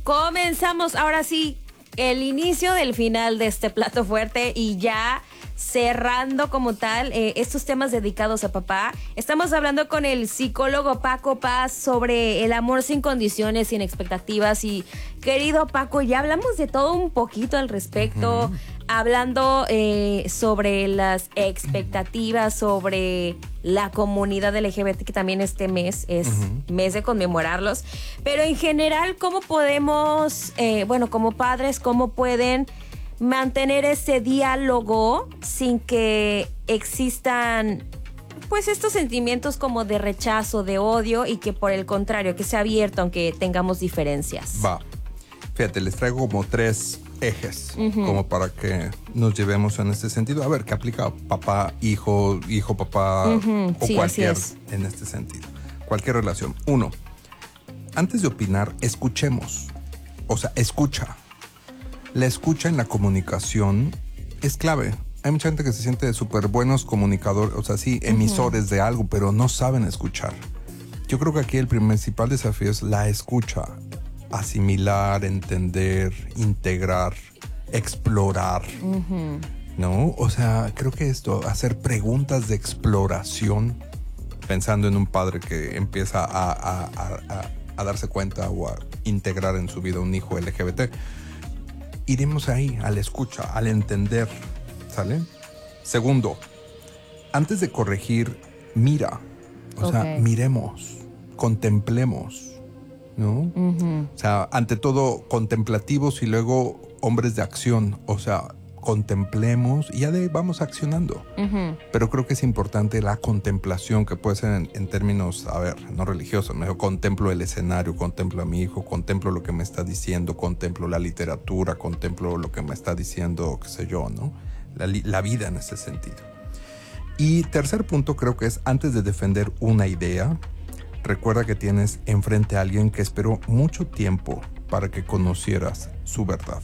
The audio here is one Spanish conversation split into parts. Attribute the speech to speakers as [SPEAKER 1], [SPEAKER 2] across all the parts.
[SPEAKER 1] comenzamos ahora sí el inicio del final de este plato fuerte y ya cerrando como tal estos temas dedicados a papá. Estamos hablando con el psicólogo Paco Paz sobre el amor sin condiciones, sin expectativas. Y querido Paco, ya hablamos de todo un poquito al respecto, hablando sobre las expectativas, sobre la comunidad LGBT, que también este mes es mes de conmemorarlos. Pero en general, ¿cómo podemos, como padres, cómo pueden mantener ese diálogo sin que existan pues estos sentimientos como de rechazo, de odio, y que por el contrario, que sea abierto aunque tengamos diferencias?
[SPEAKER 2] Va, fíjate, les traigo como 3 ejes como para que nos llevemos en este sentido. A ver, ¿qué aplica papá, hijo, papá o
[SPEAKER 1] sí,
[SPEAKER 2] cualquier
[SPEAKER 1] así es.
[SPEAKER 2] en este sentido? Cualquier relación. 1, antes de opinar, escuchemos. O sea, escucha. La escucha en la comunicación es clave. Hay mucha gente que se siente súper buenos comunicadores, o sea, sí, emisores de algo, pero no saben escuchar. Yo creo que aquí el principal desafío es la escucha. Asimilar, entender, integrar, explorar, ¿no? O sea, creo que esto, hacer preguntas de exploración, pensando en un padre que empieza a darse cuenta o a integrar en su vida un hijo LGBT. Iremos ahí, a la escucha, al entender, ¿sale? 2, antes de corregir, mira. O sea, miremos, contemplemos, ¿no? O sea, ante todo, contemplativos y luego hombres de acción. O sea, contemplemos y ya de ahí vamos accionando. Pero creo que es importante la contemplación, que puede ser en términos, a ver, no religiosos. Yo contemplo el escenario, contemplo a mi hijo, contemplo lo que me está diciendo, contemplo la literatura, contemplo lo que me está diciendo, qué sé yo, ¿no? La vida en ese sentido. Y 3 punto, creo que es, antes de defender una idea, recuerda que tienes enfrente a alguien que esperó mucho tiempo para que conocieras su verdad.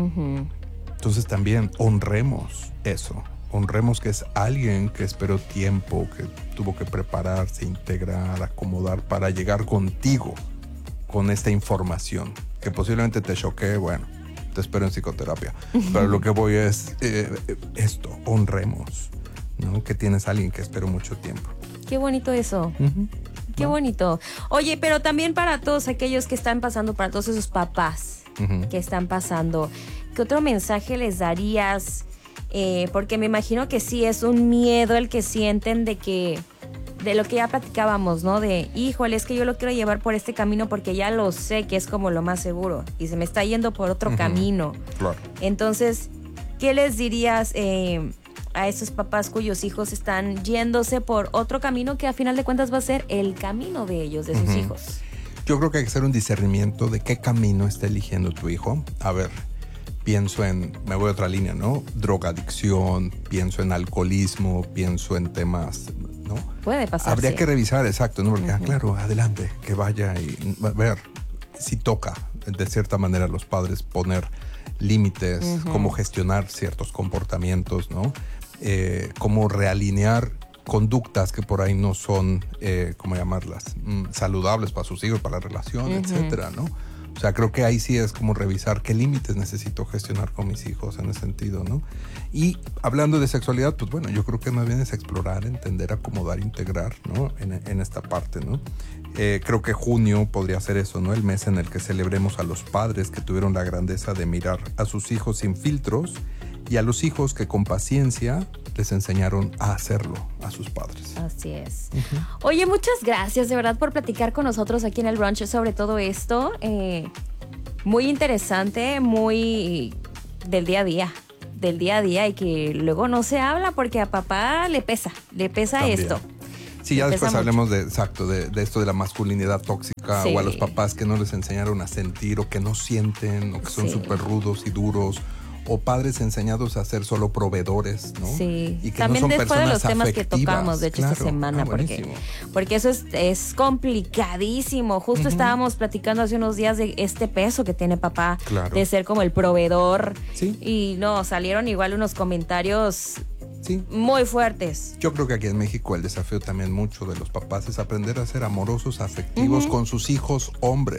[SPEAKER 2] Entonces también honremos eso. Honremos que es alguien que esperó tiempo, que tuvo que prepararse, integrar, acomodar para llegar contigo con esta información que posiblemente te choquee. Bueno, te espero en psicoterapia. Pero lo que voy es esto, honremos, ¿no? Que tienes a alguien que esperó mucho tiempo.
[SPEAKER 1] Qué bonito eso. Qué bonito. Oye, pero también para todos aquellos que están pasando, para todos esos papás que están pasando, ¿qué otro mensaje les darías? Porque me imagino que sí es un miedo el que sienten de lo que ya platicábamos, ¿no? De, híjole, es que yo lo quiero llevar por este camino porque ya lo sé que es como lo más seguro y se me está yendo por otro camino.
[SPEAKER 2] Claro.
[SPEAKER 1] Entonces, ¿qué les dirías a esos papás cuyos hijos están yéndose por otro camino que a final de cuentas va a ser el camino de ellos, de sus hijos?
[SPEAKER 2] Yo creo que hay que hacer un discernimiento de qué camino está eligiendo tu hijo. A ver, pienso me voy a otra línea, ¿no? Drogadicción, pienso en alcoholismo, pienso en temas, ¿no?
[SPEAKER 1] Puede pasar.
[SPEAKER 2] Habría que revisar, exacto, ¿no? Porque, claro, adelante, que vaya y a ver si toca, de cierta manera, a los padres poner límites, cómo gestionar ciertos comportamientos, ¿no? Cómo realinear conductas que por ahí no son, ¿cómo llamarlas? Saludables para sus hijos, para la relación, etcétera, ¿no? O sea, creo que ahí sí es como revisar qué límites necesito gestionar con mis hijos en ese sentido, ¿no? Y hablando de sexualidad, pues bueno, yo creo que más bien es explorar, entender, acomodar, integrar, ¿no? En esta parte, ¿no? Creo que junio podría ser eso, ¿no? El mes en el que celebremos a los padres que tuvieron la grandeza de mirar a sus hijos sin filtros y a los hijos que con paciencia les enseñaron a hacerlo a sus padres.
[SPEAKER 1] Así es. Oye, muchas gracias de verdad por platicar con nosotros aquí en el brunch sobre todo esto. Muy interesante, muy del día a día y que luego no se habla porque a papá le pesa también esto.
[SPEAKER 2] Sí, ya después hablemos de esto de la masculinidad tóxica, o a los papás que no les enseñaron a sentir o que no sienten o que son súper rudos y duros, o padres enseñados a ser solo proveedores, ¿no?
[SPEAKER 1] Sí,
[SPEAKER 2] y que
[SPEAKER 1] también
[SPEAKER 2] no son
[SPEAKER 1] después de los temas
[SPEAKER 2] afectivas.
[SPEAKER 1] que tocamos, de hecho, esta semana, porque eso es complicadísimo. Justo estábamos platicando hace unos días de este peso que tiene papá, de ser como el proveedor. Sí. Y no, salieron igual unos comentarios muy fuertes.
[SPEAKER 2] Yo creo que aquí en México el desafío también mucho de los papás es aprender a ser amorosos, afectivos con sus hijos hombres.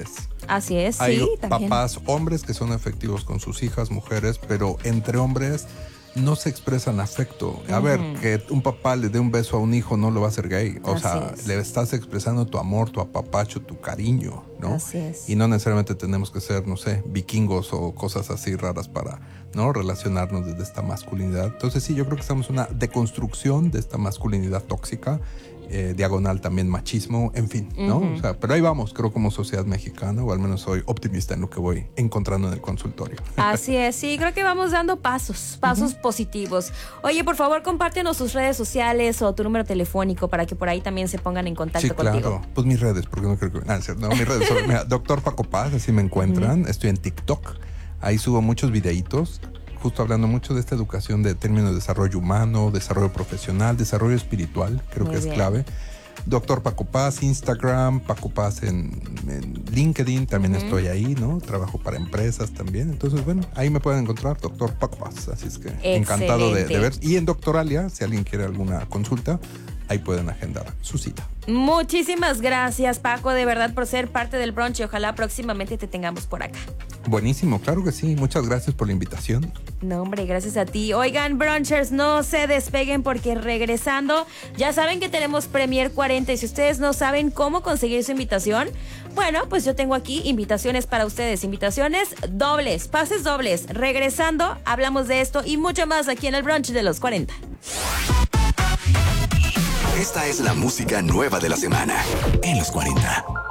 [SPEAKER 1] Así es,
[SPEAKER 2] Hay
[SPEAKER 1] sí, también.
[SPEAKER 2] papás, hombres que son afectivos con sus hijas, mujeres, pero entre hombres no se expresan afecto. A ver, que un papá le dé un beso a un hijo no lo va a hacer gay. O sea, le estás expresando tu amor, tu apapacho, tu cariño, ¿no?
[SPEAKER 1] Así es.
[SPEAKER 2] Y no necesariamente tenemos que ser, no sé, vikingos o cosas así raras para, ¿no?, relacionarnos desde esta masculinidad. Entonces sí, yo creo que estamos en una deconstrucción de esta masculinidad tóxica, diagonal también machismo, en fin, ¿no? O sea, pero ahí vamos, creo, como sociedad mexicana, o al menos soy optimista en lo que voy encontrando en el consultorio.
[SPEAKER 1] Así es, sí, creo que vamos dando pasos positivos. Oye, por favor, compártenos tus redes sociales o tu número telefónico para que por ahí también se pongan en contacto
[SPEAKER 2] Sí, claro.
[SPEAKER 1] contigo.
[SPEAKER 2] Pues mis redes, porque no creo que... No, mis redes son, mira, Dr. Paco Paz, así me encuentran. Estoy en TikTok. Ahí subo muchos videitos, justo hablando mucho de esta educación de términos de desarrollo humano, desarrollo profesional, desarrollo espiritual, creo
[SPEAKER 1] Muy
[SPEAKER 2] que es
[SPEAKER 1] bien.
[SPEAKER 2] clave. Dr. Paco Paz, Instagram, Paco Paz en LinkedIn, también estoy ahí, ¿no? Trabajo para empresas también. Entonces, bueno, ahí me pueden encontrar, Dr. Paco Paz. Así es que encantado de ver. Y en Doctoralia, si alguien quiere alguna consulta, ahí pueden agendar su cita.
[SPEAKER 1] Muchísimas gracias, Paco, de verdad, por ser parte del brunch y ojalá próximamente te tengamos por acá.
[SPEAKER 2] Buenísimo, claro que sí. Muchas gracias por la invitación.
[SPEAKER 1] No, hombre, gracias a ti. Oigan, brunchers, no se despeguen porque regresando, ya saben que tenemos Premier 40 y si ustedes no saben cómo conseguir su invitación, bueno, pues yo tengo aquí invitaciones para ustedes, invitaciones dobles, pases dobles. Regresando, hablamos de esto y mucho más aquí en el brunch de los 40.
[SPEAKER 3] Esta es la música nueva de la semana en los 40.